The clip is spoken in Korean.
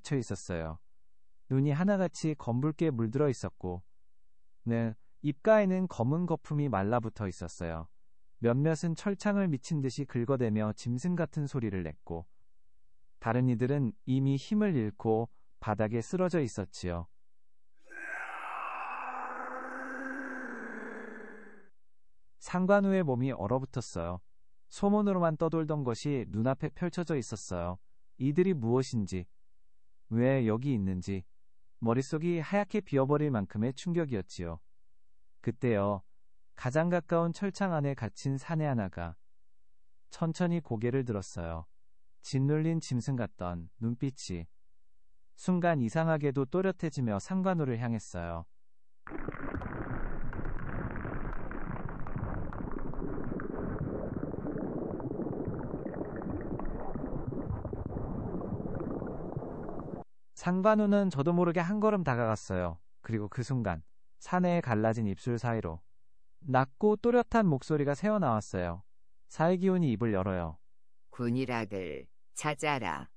닫혀 있었어요. 눈이 하나같이 검붉게 물들어 있었고, 네, 입가에는 검은 거품이 말라붙어 있었어요. 몇몇은 철창을 미친 듯이 긁어대며 짐승 같은 소리를 냈고, 다른 이들은 이미 힘을 잃고 바닥에 쓰러져 있었지요. 상관우의 몸이 얼어붙었어요. 소문으로만 떠돌던 것이 눈앞에 펼쳐져 있었어요. 이들이 무엇인지, 왜 여기 있는지, 머릿속이 하얗게 비어버릴 만큼의 충격이었지요. 그때요, 가장 가까운 철창 안에 갇힌 사내 하나가 천천히 고개를 들었어요. 짓눌린 짐승 같던 눈빛이 순간 이상하게도 또렷해지며 상관우를 향했어요. 상관우는 저도 모르게 한 걸음 다가갔어요. 그리고 그 순간 사내에 갈라진 입술 사이로 낮고 또렷한 목소리가 새어나왔어요. 사이기온이 입을 열어요. 군일학을 찾아라.